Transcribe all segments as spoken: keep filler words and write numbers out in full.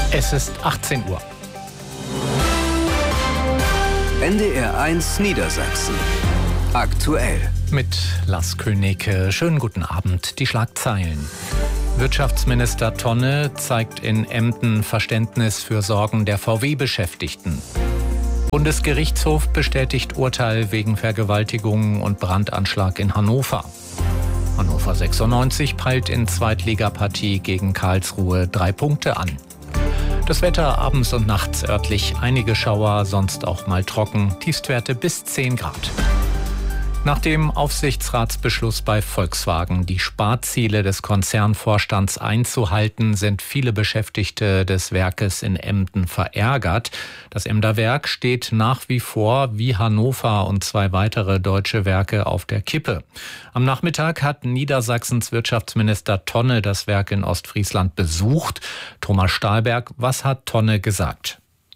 Es ist achtzehn Uhr. N D R eins Niedersachsen. Aktuell. Mit Lars Königke. Schönen guten Abend. Die Schlagzeilen. Wirtschaftsminister Tonne zeigt in Emden Verständnis für Sorgen der V W-Beschäftigten. Bundesgerichtshof bestätigt Urteil wegen Vergewaltigung und Brandanschlag in Hannover. Hannover sechsundneunzig peilt in Zweitligapartie gegen Karlsruhe drei Punkte an. Das Wetter abends und nachts örtlich einige Schauer, sonst auch mal trocken, Tiefstwerte bis zehn Grad. Nach dem Aufsichtsratsbeschluss bei Volkswagen, die Sparziele des Konzernvorstands einzuhalten, sind viele Beschäftigte des Werkes in Emden verärgert. Das Emder Werk steht nach wie vor wie Hannover und zwei weitere deutsche Werke auf der Kippe. Am Nachmittag hat Niedersachsens Wirtschaftsminister Tonne das Werk in Ostfriesland besucht. Thomas Stahlberg, was hat Tonne gesagt?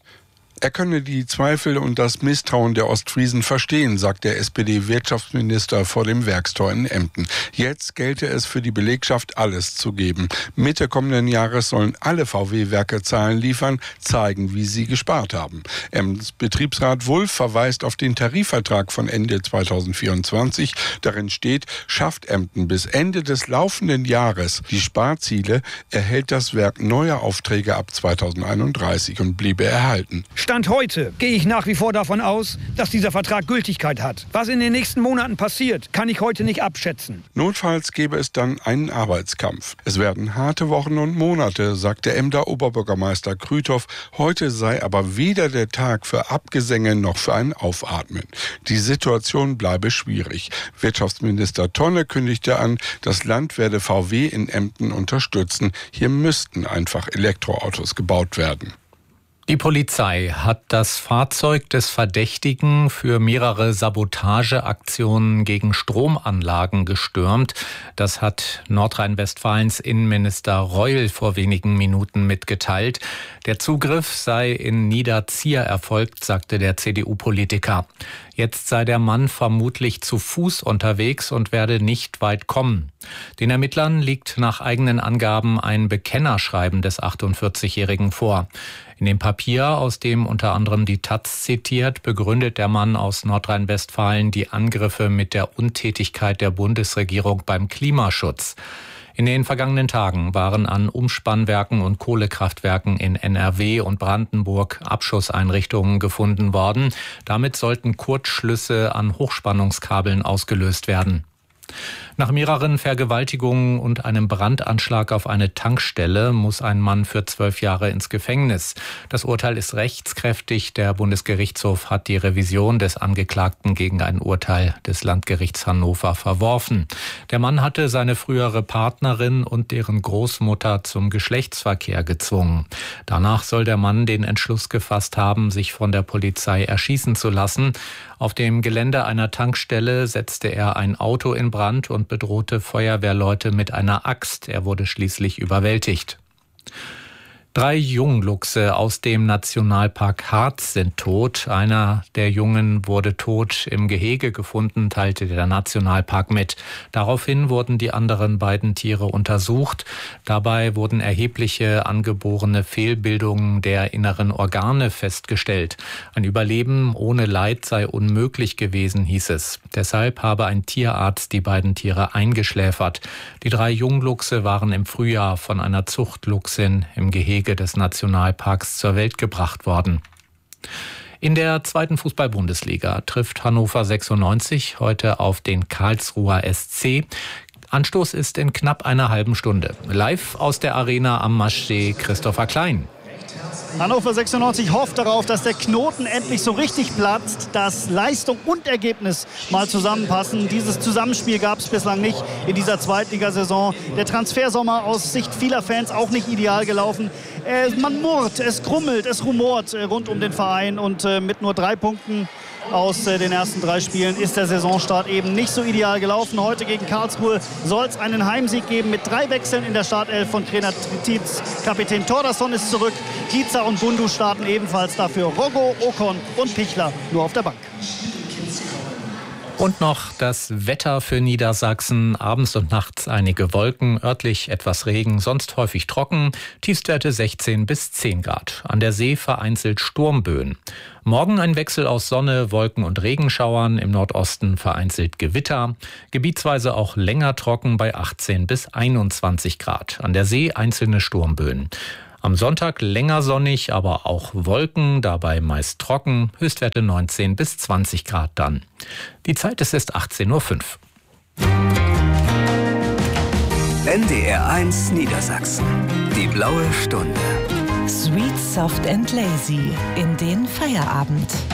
Er könne die Zweifel und das Misstrauen der Ostfriesen verstehen, sagt der S P D-Wirtschaftsminister vor dem Werkstor in Emden. Jetzt gelte es für die Belegschaft, alles zu geben. Mitte kommenden Jahres sollen alle V W-Werke Zahlen liefern, zeigen, wie sie gespart haben. Emdens Betriebsrat Wulff verweist auf den Tarifvertrag von Ende zweitausendvierundzwanzig. Darin steht, schafft Emden bis Ende des laufenden Jahres die Sparziele, erhält das Werk neue Aufträge ab zweitausendeinunddreißig und bliebe erhalten. Stand heute gehe ich nach wie vor davon aus, dass dieser Vertrag Gültigkeit hat. Was in den nächsten Monaten passiert, kann ich heute nicht abschätzen. Notfalls gäbe es dann einen Arbeitskampf. Es werden harte Wochen und Monate, sagt der Emder Oberbürgermeister Krüthoff. Heute sei aber weder der Tag für Abgesänge noch für ein Aufatmen. Die Situation bleibe schwierig. Wirtschaftsminister Tonne kündigte an, das Land werde V W in Emden unterstützen. Hier müssten einfach Elektroautos gebaut werden. Die Polizei hat das Fahrzeug des Verdächtigen für mehrere Sabotageaktionen gegen Stromanlagen gestürmt. Das hat Nordrhein-Westfalens Innenminister Reul vor wenigen Minuten mitgeteilt. Der Zugriff sei in Niederzier erfolgt, sagte der C D U-Politiker. Jetzt sei der Mann vermutlich zu Fuß unterwegs und werde nicht weit kommen. Den Ermittlern liegt nach eigenen Angaben ein Bekennerschreiben des achtundvierzigjährigen vor. In dem Papier, aus dem unter anderem die Taz zitiert, begründet der Mann aus Nordrhein-Westfalen die Angriffe mit der Untätigkeit der Bundesregierung beim Klimaschutz. In den vergangenen Tagen waren an Umspannwerken und Kohlekraftwerken in N R W und Brandenburg Abschusseinrichtungen gefunden worden. Damit sollten Kurzschlüsse an Hochspannungskabeln ausgelöst werden. Nach mehreren Vergewaltigungen und einem Brandanschlag auf eine Tankstelle muss ein Mann für zwölf Jahre ins Gefängnis. Das Urteil ist rechtskräftig. Der Bundesgerichtshof hat die Revision des Angeklagten gegen ein Urteil des Landgerichts Hannover verworfen. Der Mann hatte seine frühere Partnerin und deren Großmutter zum Geschlechtsverkehr gezwungen. Danach soll der Mann den Entschluss gefasst haben, sich von der Polizei erschießen zu lassen. Auf dem Gelände einer Tankstelle setzte er ein Auto in Brand und bedrohte Feuerwehrleute mit einer Axt. Er wurde schließlich überwältigt. Drei Jungluchse aus dem Nationalpark Harz sind tot. Einer der Jungen wurde tot im Gehege gefunden, teilte der Nationalpark mit. Daraufhin wurden die anderen beiden Tiere untersucht. Dabei wurden erhebliche angeborene Fehlbildungen der inneren Organe festgestellt. Ein Überleben ohne Leid sei unmöglich gewesen, hieß es. Deshalb habe ein Tierarzt die beiden Tiere eingeschläfert. Die drei Jungluchse waren im Frühjahr von einer Zuchtluchsin im Gehege des Nationalparks zur Welt gebracht worden. In der zweiten Fußball-Bundesliga trifft Hannover sechsundneunzig heute auf den Karlsruher S C. Anstoß ist in knapp einer halben Stunde. Live aus der Arena am Maschsee Christopher Klein. Hannover sechsundneunzig hofft darauf, dass der Knoten endlich so richtig platzt, dass Leistung und Ergebnis mal zusammenpassen. Dieses Zusammenspiel gab es bislang nicht in dieser Zweitligasaison. Der Transfersommer aus Sicht vieler Fans auch nicht ideal gelaufen. Äh, man murrt, es krummelt, es rumort äh, rund um den Verein und äh, mit nur drei Punkten aus äh, den ersten drei Spielen ist der Saisonstart eben nicht so ideal gelaufen. Heute gegen Karlsruhe soll es einen Heimsieg geben mit drei Wechseln in der Startelf von Trainer Tietz. Kapitän Thordarson ist zurück. Giza und Bundu starten ebenfalls dafür. Roggo, Okon und Pichler nur auf der Bank. Und noch das Wetter für Niedersachsen. Abends und nachts einige Wolken, örtlich etwas Regen, sonst häufig trocken. Tiefstwerte sechzehn bis zehn Grad. An der See vereinzelt Sturmböen. Morgen ein Wechsel aus Sonne, Wolken und Regenschauern. Im Nordosten vereinzelt Gewitter. Gebietsweise auch länger trocken bei achtzehn bis einundzwanzig Grad. An der See einzelne Sturmböen. Am Sonntag länger sonnig, aber auch Wolken, dabei meist trocken, Höchstwerte neunzehn bis zwanzig Grad dann. Die Zeit ist erst achtzehn Uhr fünf. N D R eins Niedersachsen. Die blaue Stunde. Sweet, soft and lazy in den Feierabend.